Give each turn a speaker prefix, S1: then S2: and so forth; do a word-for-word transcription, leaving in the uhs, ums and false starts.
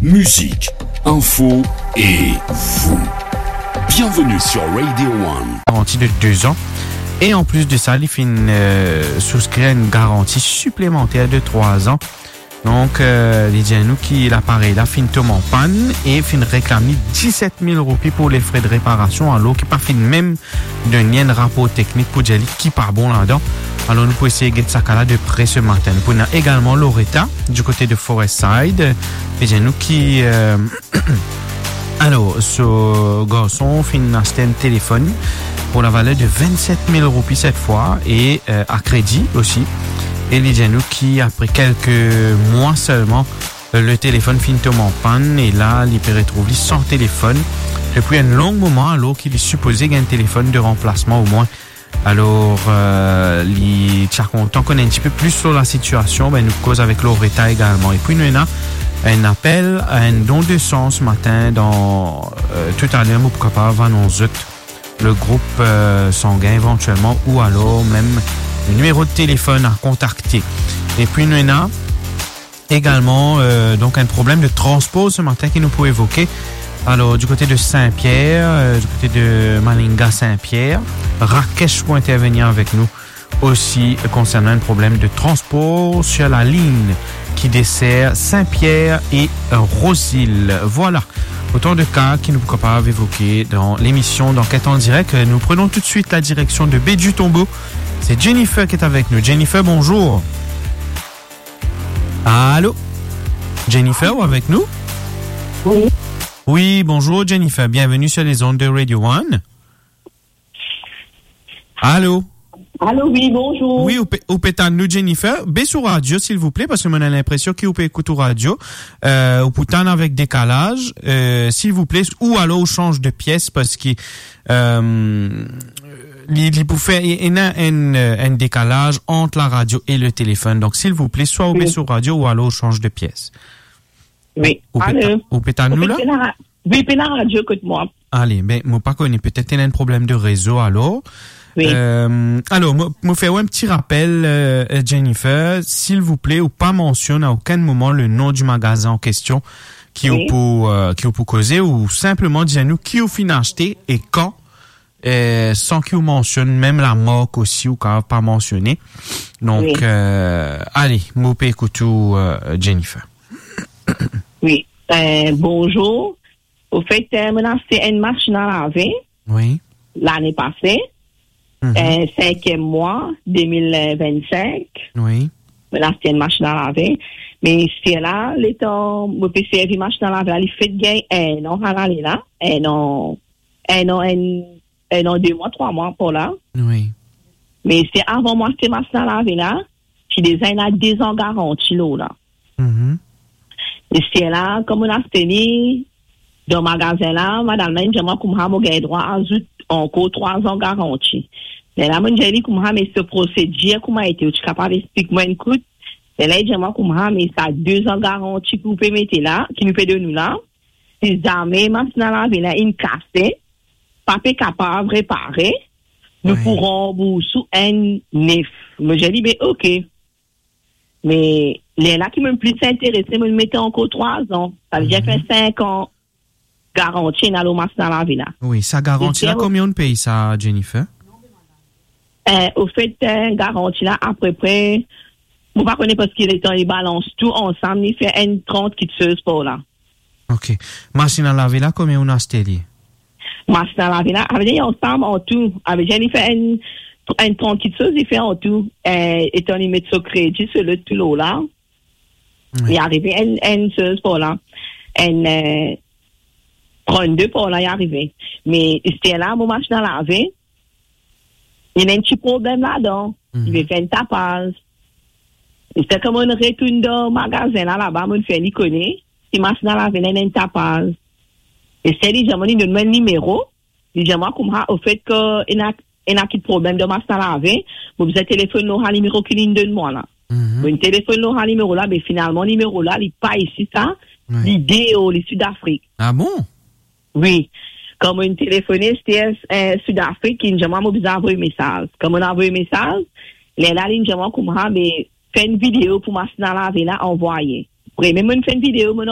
S1: musique, info et vous. Bienvenue sur Radio One.
S2: Garantie de deux ans. Et en plus de ça, il fait une, euh, souscrire une garantie supplémentaire de trois ans. Donc, euh, il dit à nous que l'appareil là fin tombe en panne et fin réclamer dix-sept mille roupies pour les frais de réparation, alors qu'il pas fin même d'un lien de rapport technique pour dire qui pas bon là-dedans. Alors, nous pouvons essayer de ça là de près ce matin. Nous pouvons également Loretta du côté de Forestside. Il dit à nous qui, euh, alors, ce garçon fin acheter un téléphone pour la valeur de vingt-sept mille roupies cette fois et euh, à crédit aussi. Et il dit à nous qui, après quelques mois seulement, le téléphone finit en panne et là, il peut retrouver sans téléphone depuis un long moment, alors qu'il est supposé qu'il y a un téléphone de remplacement au moins. Alors, euh, il est content qu'on ait un petit peu plus sur la situation, ben, nous cause avec Loretta également. Et puis, nous avons un appel à un don de sang ce matin dans euh, tout à l'heure, pour capable annoncer le groupe euh, sanguin éventuellement ou alors même le numéro de téléphone à contacter. Et puis nous avons également euh, donc un problème de transport ce matin qui nous peut évoquer. Alors du côté de Saint-Pierre, euh, du côté de Malinga Saint-Pierre, Rakesh peut intervenir avec nous aussi euh, concernant un problème de transport sur la ligne qui dessert Saint-Pierre et euh, Rosil. Voilà. Autant de cas qui nous sont capables d'évoquer dans l'émission d'Enquête en direct. Nous prenons tout de suite la direction de Baie du Tombeau. C'est Jennifer qui est avec nous. Jennifer, bonjour. Allô? Jennifer, ou avec nous?
S3: Oui.
S2: Oui, bonjour Jennifer. Bienvenue sur les ondes de Radio One. Allô?
S3: Allô, oui, bonjour.
S2: Oui, ou peut-être nous, Jennifer. Baisse sur radio, s'il vous plaît, parce que moi, on a l'impression qu'il peut écouter radio. Euh, ou peut-être avec décalage, euh, s'il vous plaît. Ou alors, on change de pièce, parce que, euh, il peut faire un, un, un décalage entre la radio et le téléphone. Donc, s'il vous plaît, soit on baisse sur radio, ou alors, on change de pièce.
S3: Oui.
S2: Ou peut-être, ou peut-être nous, là?
S3: Oui, puis la radio, écoute-moi.
S2: Allez, ben, moi, pas connais. Peut-être qu'il y a un problème de réseau, alors.
S3: Oui.
S2: Euh, alors, me faire un petit rappel, euh, Jennifer, s'il vous plaît, ou pas mentionne à aucun moment le nom du magasin en question qui oui. pour euh, qui pour causer, ou simplement dis-nous qui vous fin acheter et quand, euh, sans qu'il vous mentionne même la marque aussi ou quand pas mentionné. Donc, oui. euh, allez, moi écoute tout, euh, Jennifer.
S3: Oui. Euh, bonjour. Au fait, euh, maintenant c'est une machine à laver.
S2: Oui.
S3: L'année passée. Mm-hmm. Euh, cinquième mois, deux mille vingt-cinq.
S2: Oui.
S3: Là, c'était une machine à laver. Mais c'est là, les temps, mon P C R, une machine à laver, il fait gagner un an à l'aller là. Un an, un an, un, un an, deux mois, trois mois pour là.
S2: Oui.
S3: Mais c'est avant moi, cette machine à laver là, qui des ans, a deux ans garantie là.
S2: Mm-hmm.
S3: Et c'est là, comme on a tenu, dans le magasin là, madame, j'aimerais qu'on m'a droit à encore trois ans garantie. Mais là, moi, j'ai dit, comment, mais ce procédure, comment a été, tu es capable d'expliquer, moi, écoute, mais là, j'ai moi, comment, mais ça a deux ans garantie que vous pouvez mettre là, qui nous fait de nous là. Si jamais, maintenant, là, il y a une casse, pas capable de réparer, nous oui. pourrons vous sous un neuf. Mais j'ai dit, mais ok. Mais, les là qui me plus intéressés, me mettez encore trois ans. Ça veut dire mm-hmm. fait cinq ans. Garantie dans le machine à laver là.
S2: Oui, ça garantit là combien de pays ça, Jennifer?
S3: Euh, au fait, euh, garantie là, à peu près, vous ne connaissez pas parce qu'il est temps, il balance tout ensemble, il fait une trente kitseuse pour là.
S2: Ok. Machine à laver là, combien on a acheté?
S3: Machine à laver là, avec dit ensemble en tout, avec il fait une, une trente kitseuse, il fait en tout, euh, étant il met son crédit sur le tout l'eau là. Oui. Il est arrivé une, une seuse pour là. Une, euh, trente-deux pour là y arriver. Mais c'était là, mon machine à laver. Il y a un petit problème là-dedans. Mm-hmm. Il veut faire une tapage. C'est comme on retourne dans le magasin là, là-bas, on fait l'icôner. Si machine à laver, il y a une tapage. Et c'est dit, j'ai donné un numéro. J'ai dit, moi, comme au fait qu'il y a un problème de machine à laver, vous avez téléphone le numéro qui est de moi là. Vous avez téléphone le numéro là, mais finalement, le numéro là, il n'est pas ici, ça. Oui. L'idée, il est Sud-Afrique.
S2: Ah bon?
S3: Oui. Comme une téléphoniste, c'était euh, Sud-Afrique, qui m'a envoyé un message. Comme on a envoyé un message, les là, ils m'ont dit, mais fait une vidéo pour machine à laver là, envoyer. Oui, mais moi, fait une vidéo,